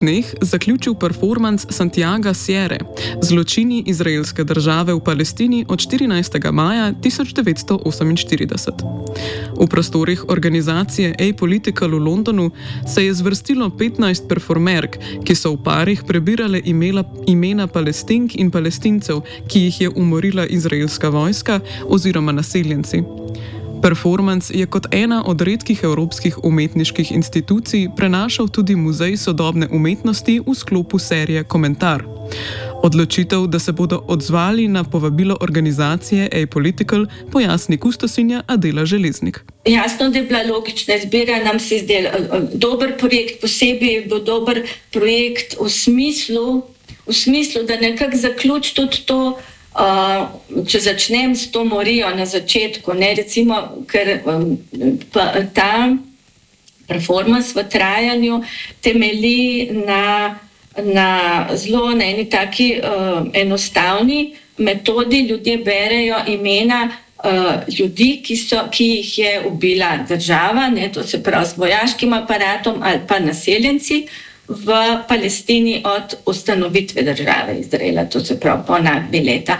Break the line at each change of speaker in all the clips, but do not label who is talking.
dneh zaključil performans Santiaga Sierre, zločini izraelske države v Palestini od 14. maja 1948. V prostorih organizacije Apolitical v Londonu se je zvrstilo 15 performerk, ki so v parih prebirale imena Palestink in Palestincev, ki jih je umorila izraelska vojska oziroma naseljenci. Performans je kot ena od redkih evropskih umetniških institucij prenašal tudi Muzej sodobne umetnosti v sklopu serije Komentar. Odločitev, da se bodo odzvali na povabilo organizacije Apolitical, pojasni kustosinja Adela Železnik.
Jasno, da je bila logična izbira, nam se zdel dober projekt, posebej je bil dober projekt v smislu, da nekako zaključi tudi to, če začnem s to morijo na začetku, ne, recimo, ker ta performance v trajanju temelji na zelo na eni taki enostavni metodi. Ljudje berejo imena ljudi, ki jih je ubila država, ne, to se pravi z vojaškim aparatom ali pa naseljenci v Palestini od ustanovitve države Izraela, to se pravi po nakbi leta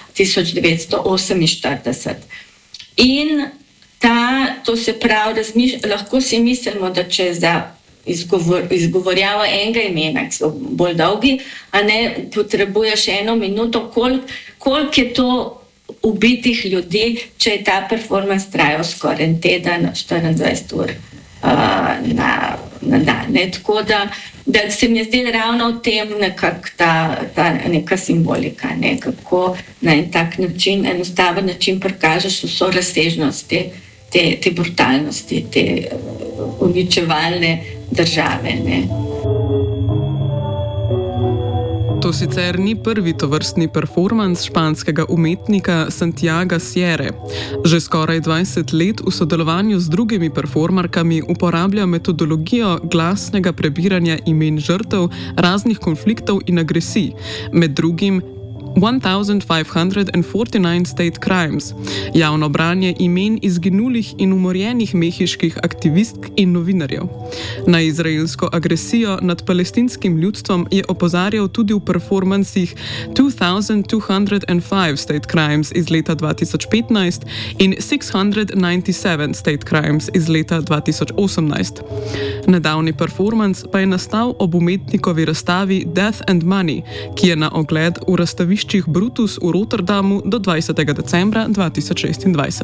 1948. In to se pravi, lahko si mislimo, da če za izgovorjavo enega imena, ki so bolj dolgi, a ne potrebuješ 1 minuto, koliko je to ubitih ljudi, če je ta performance trajal skoraj en teden, 24 ur na dan. Tako da se mi je zdelo ravno v tem nekako ta neka simbolika, ne, kako na en tak način, enostaven način prikažeš vso razsežnost te brutalnosti, te uničevalne države. Ne.
To sicer ni prvi tovrstni performans španskega umetnika Santiaga Sierre. Že skoraj 20 let v sodelovanju z drugimi performarkami uporablja metodologijo glasnega prebiranja imen žrtev raznih konfliktov in agresij, med drugim 1549 State Crimes, javno branje imen izginulih in umorjenih mehiških aktivistk in novinarjev. Na izraelsko agresijo nad palestinskim ljudstvom je opozarjal tudi v performansih 2205 State Crimes iz leta 2015 in 697 State Crimes iz leta 2018. Nedavni performans pa je nastal ob umetnikovi razstavi Death and Money, ki je na ogled v razstavišču Brutus v Rotterdamu do 20. decembra 2026.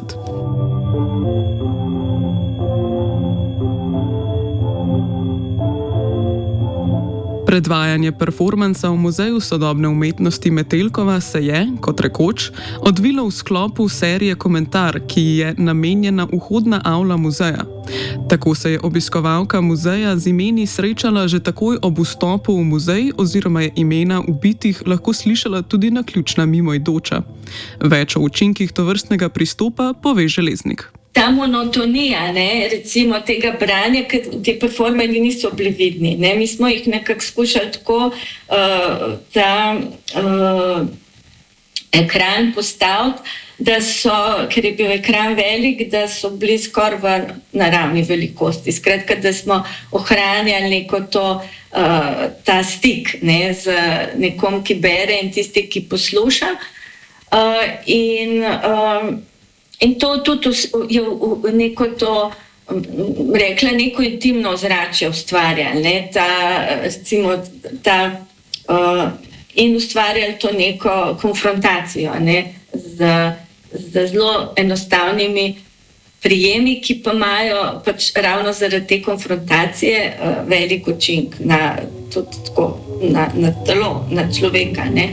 Predvajanje performansa v Muzeju sodobne umetnosti Metelkova se je, kot rekoč, odvilo v sklopu serije Komentar, ki je namenjena vhodna avla muzeja. Tako se je obiskovalka muzeja z imeni srečala že takoj ob vstopu v muzej oziroma je imena ubitih lahko slišala tudi naključna mimoidoča. Več o učinkih tovrstnega pristopa pove Železnik.
Ta monotonija, ne, recimo tega branja, ker te performerji niso bili vidni. Ne. Mi smo jih nekako skušali tako ekran postaviti, ker je bil ekran velik, da so bili skoraj v naravni velikosti. Skratka, da smo ohranjali neko ta stik, ne, z nekom, ki bere in tisti, ki posluša. In to tudi je neko neko intimno ozračje ustvarjali, ne, in ustvarjali to neko konfrontacijo, ne, z zelo enostavnimi prijemi, ki pa imajo pač ravno zaradi te konfrontacije velik učinek na telo, na človeka, ne.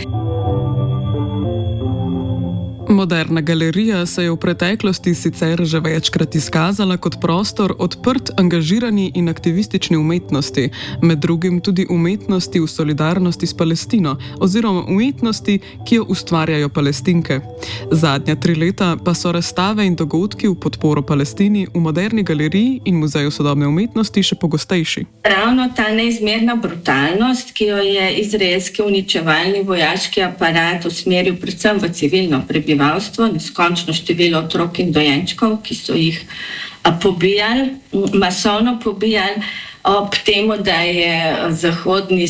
Moderna galerija se je v preteklosti sicer že večkrat izkazala kot prostor odprt, angažirani in aktivistični umetnosti, med drugim tudi umetnosti v solidarnosti s Palestino oziroma umetnosti, ki jo ustvarjajo Palestinke. Zadnja 3 leta pa so razstave in dogodki v podporo Palestini v Moderni galeriji in Muzeju sodobne umetnosti še pogostejši.
Ravno ta neizmerna brutalnost, ki jo je izraelski uničevalni vojaški aparat usmeril predvsem v civilno prebivalstvo, neskončno število otrok in dojenčkov, ki so jih pobijali, masovno pobijali, ob tem, da je zahodni